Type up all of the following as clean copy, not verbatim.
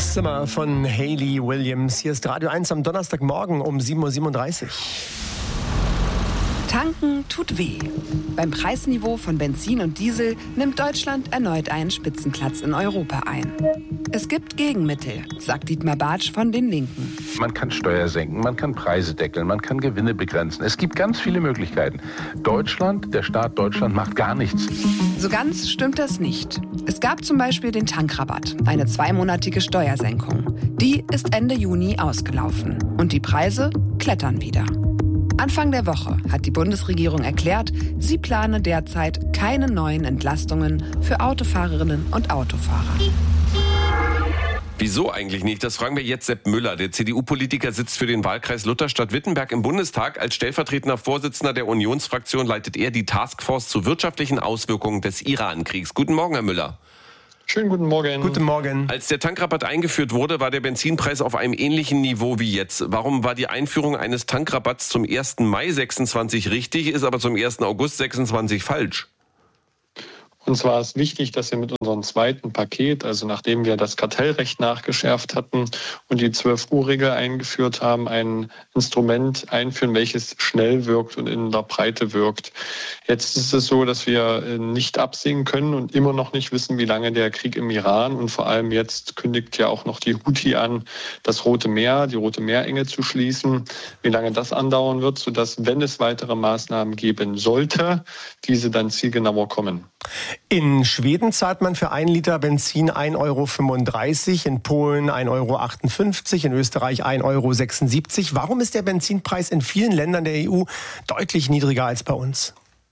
Summer von Hayley Williams. Hier ist Radio 1 am Donnerstagmorgen um 7:37 Uhr. Tanken tut weh. Beim Preisniveau von Benzin und Diesel nimmt Deutschland erneut einen Spitzenplatz in Europa ein. Es gibt Gegenmittel, sagt Dietmar Bartsch von den Linken. Man kann Steuer senken, man kann Preise deckeln, man kann Gewinne begrenzen. Es gibt ganz viele Möglichkeiten. Deutschland, der Staat Deutschland macht gar nichts. So ganz stimmt das nicht. Es gab zum Beispiel den Tankrabatt, eine 2-monatige Steuersenkung. Die ist Ende Juni ausgelaufen und die Preise klettern wieder. Anfang der Woche hat die Bundesregierung erklärt, sie plane derzeit keine neuen Entlastungen für Autofahrerinnen und Autofahrer. Wieso eigentlich nicht? Das fragen wir jetzt Sepp Müller. Der CDU-Politiker sitzt für den Wahlkreis Lutherstadt-Wittenberg im Bundestag. Als stellvertretender Vorsitzender der Unionsfraktion leitet er die Taskforce zu wirtschaftlichen Auswirkungen des Iran-Kriegs. Guten Morgen, Herr Müller. Schönen guten Morgen. Guten Morgen. Als der Tankrabatt eingeführt wurde, war der Benzinpreis auf einem ähnlichen Niveau wie jetzt. Warum war die Einführung eines Tankrabatts zum 1. Mai 26 richtig, ist aber zum 1. August 26 falsch? Und zwar ist wichtig, dass wir mit unserem zweiten Paket, also nachdem wir das Kartellrecht nachgeschärft hatten und die 12-Uhr-Regel eingeführt haben, ein Instrument einführen, welches schnell wirkt und in der Breite wirkt. Jetzt ist es so, dass wir nicht absehen können und immer noch nicht wissen, wie lange der Krieg im Iran und vor allem jetzt kündigt ja auch noch die Houthi an, das Rote Meer, die Rote Meerenge zu schließen, wie lange das andauern wird, sodass, wenn es weitere Maßnahmen geben sollte, diese dann zielgenauer kommen. In Schweden zahlt man für 1 Liter Benzin 1,35 €, in Polen 1,58 €, in Österreich 1,76 €. Warum ist der Benzinpreis in vielen Ländern der EU deutlich niedriger als bei uns?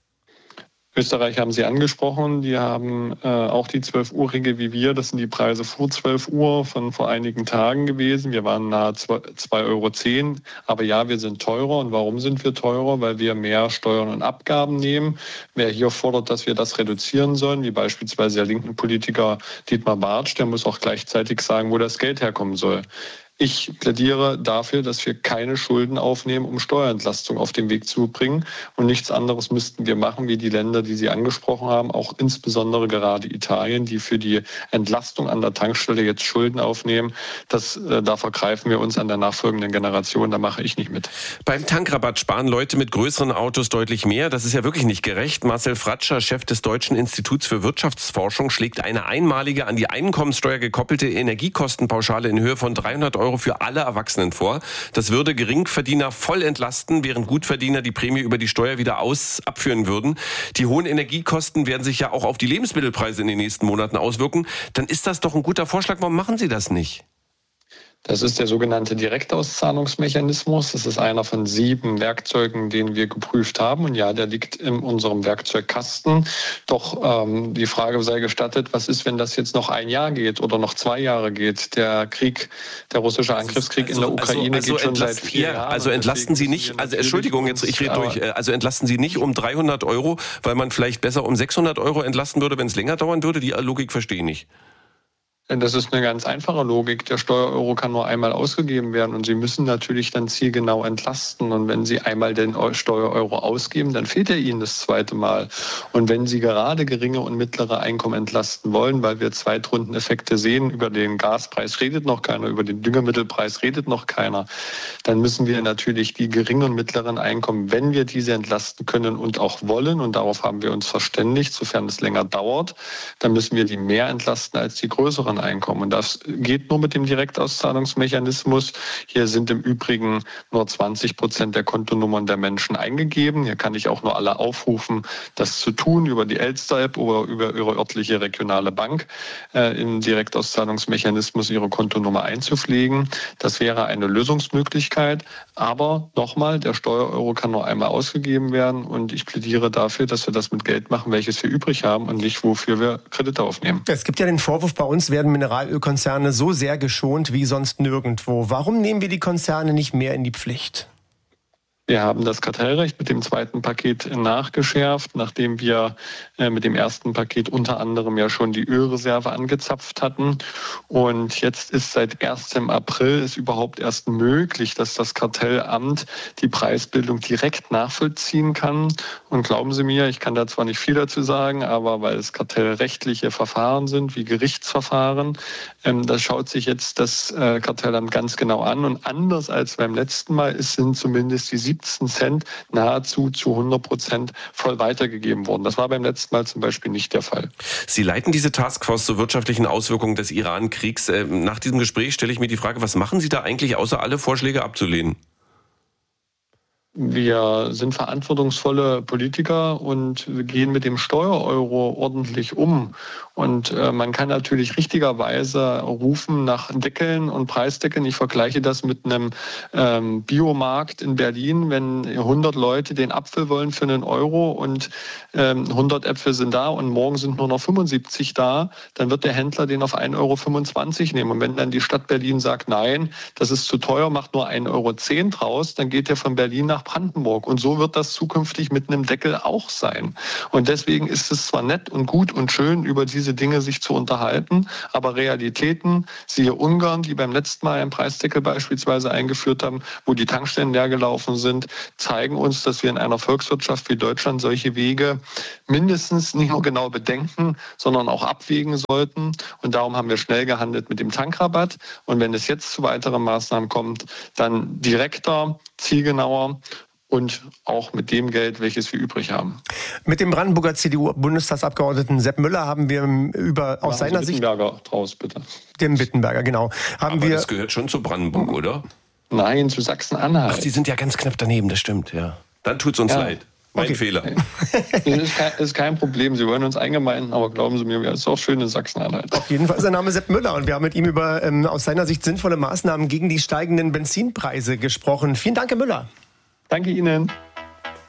Österreich haben Sie angesprochen, die haben auch die 12-Uhr-Regel wie wir. Das sind die Preise vor 12 Uhr von vor einigen Tagen gewesen. Wir waren nahe 2,10 €. Aber ja, wir sind teurer. Und warum sind wir teurer? Weil wir mehr Steuern und Abgaben nehmen. Wer hier fordert, dass wir das reduzieren sollen, wie beispielsweise der linken Politiker Dietmar Bartsch, der muss auch gleichzeitig sagen, wo das Geld herkommen soll. Ich plädiere dafür, dass wir keine Schulden aufnehmen, um Steuerentlastung auf den Weg zu bringen. Und nichts anderes müssten wir machen, wie die Länder, die Sie angesprochen haben, auch insbesondere gerade Italien, die für die Entlastung an der Tankstelle jetzt Schulden aufnehmen. Da vergreifen wir uns an der nachfolgenden Generation, da mache ich nicht mit. Beim Tankrabatt sparen Leute mit größeren Autos deutlich mehr. Das ist ja wirklich nicht gerecht. Marcel Fratscher, Chef des Deutschen Instituts für Wirtschaftsforschung, schlägt eine einmalige, an die Einkommenssteuer gekoppelte Energiekostenpauschale in Höhe von 300 € für alle Erwachsenen vor. Das würde Geringverdiener voll entlasten, während Gutverdiener die Prämie über die Steuer wieder abführen würden. Die hohen Energiekosten werden sich ja auch auf die Lebensmittelpreise in den nächsten Monaten auswirken. Dann ist das doch ein guter Vorschlag. Warum machen Sie das nicht? Das ist der sogenannte Direktauszahlungsmechanismus. Das ist einer von 7 Werkzeugen, den wir geprüft haben. Und ja, der liegt in unserem Werkzeugkasten. Doch die Frage sei gestattet, was ist, wenn das jetzt noch 1 Jahr geht oder noch 2 Jahre geht? Der russische Angriffskrieg in der Ukraine geht schon seit 4 Jahren. Also entlasten Sie nicht, Entschuldigung, jetzt ich rede durch. Also entlasten Sie nicht um 300 €, weil man vielleicht besser um 600 € entlasten würde, wenn es länger dauern würde? Die Logik verstehe ich nicht. Das ist eine ganz einfache Logik. Der Steuereuro kann nur einmal ausgegeben werden und Sie müssen natürlich dann zielgenau entlasten. Und wenn Sie einmal den Steuereuro ausgeben, dann fehlt er Ihnen das zweite Mal. Und wenn Sie gerade geringe und mittlere Einkommen entlasten wollen, weil wir Zweitrundeneffekte sehen, über den Gaspreis redet noch keiner, über den Düngemittelpreis redet noch keiner, dann müssen wir natürlich die geringen und mittleren Einkommen, wenn wir diese entlasten können und auch wollen, und darauf haben wir uns verständigt, sofern es länger dauert, dann müssen wir die mehr entlasten als die größeren Einkommen. Und das geht nur mit dem Direktauszahlungsmechanismus. Hier sind im Übrigen nur 20% der Kontonummern der Menschen eingegeben. Hier kann ich auch nur alle aufrufen, das zu tun über die Elster-App oder über ihre örtliche regionale Bank im Direktauszahlungsmechanismus ihre Kontonummer einzupflegen. Das wäre eine Lösungsmöglichkeit. Aber nochmal, der Steuereuro kann nur einmal ausgegeben werden und ich plädiere dafür, dass wir das mit Geld machen, welches wir übrig haben und nicht, wofür wir Kredite aufnehmen. Es gibt ja den Vorwurf, bei uns werden Mineralölkonzerne so sehr geschont wie sonst nirgendwo. Warum nehmen wir die Konzerne nicht mehr in die Pflicht? Wir haben das Kartellrecht mit dem zweiten Paket nachgeschärft, nachdem wir mit dem ersten Paket unter anderem ja schon die Ölreserve angezapft hatten. Und jetzt ist seit 1. April ist überhaupt erst möglich, dass das Kartellamt die Preisbildung direkt nachvollziehen kann. Und glauben Sie mir, ich kann da zwar nicht viel dazu sagen, aber weil es kartellrechtliche Verfahren sind, wie Gerichtsverfahren, das schaut sich jetzt das Kartellamt ganz genau an. Und anders als beim letzten Mal sind zumindest die 17 Cent nahezu zu 100% voll weitergegeben worden. Das war beim letzten Mal zum Beispiel nicht der Fall. Sie leiten diese Taskforce zur wirtschaftlichen Auswirkungen des Iran-Kriegs. Nach diesem Gespräch stelle ich mir die Frage, was machen Sie da eigentlich, außer alle Vorschläge abzulehnen? Wir sind verantwortungsvolle Politiker und wir gehen mit dem Steuereuro ordentlich um. Und man kann natürlich richtigerweise rufen nach Deckeln und Preisdeckeln. Ich vergleiche das mit einem Biomarkt in Berlin. Wenn 100 Leute den Apfel wollen für einen Euro und 100 Äpfel sind da und morgen sind nur noch 75 da, dann wird der Händler den auf 1,25 Euro nehmen. Und wenn dann die Stadt Berlin sagt, nein, das ist zu teuer, macht nur 1,10 Euro draus, dann geht der von Berlin nach Brandenburg. Und so wird das zukünftig mit einem Deckel auch sein. Und deswegen ist es zwar nett und gut und schön, über diese Dinge sich zu unterhalten, aber Realitäten, siehe Ungarn, die beim letzten Mal einen Preisdeckel beispielsweise eingeführt haben, wo die Tankstellen leer gelaufen sind, zeigen uns, dass wir in einer Volkswirtschaft wie Deutschland solche Wege mindestens nicht nur genau bedenken, sondern auch abwägen sollten. Und darum haben wir schnell gehandelt mit dem Tankrabatt. Und wenn es jetzt zu weiteren Maßnahmen kommt, dann direkter, zielgenauer und auch mit dem Geld, welches wir übrig haben. Mit dem Brandenburger CDU-Bundestagsabgeordneten Sepp Müller haben wir aus seiner Sicht... Wittenberger draus, bitte. Dem Wittenberger, genau. Aber das gehört schon zu Brandenburg, oder? Nein, zu Sachsen-Anhalt. Ach, Sie sind ja ganz knapp daneben, das stimmt, ja. Dann tut's uns leid. Mein Fehler. Das ist kein Problem. Sie wollen uns eingemeinden, aber glauben Sie mir, es ist auch schön in Sachsen-Anhalt. Auf jeden Fall ist sein Name Sepp Müller und wir haben mit ihm über aus seiner Sicht sinnvolle Maßnahmen gegen die steigenden Benzinpreise gesprochen. Vielen Dank, Herr Müller. Danke Ihnen.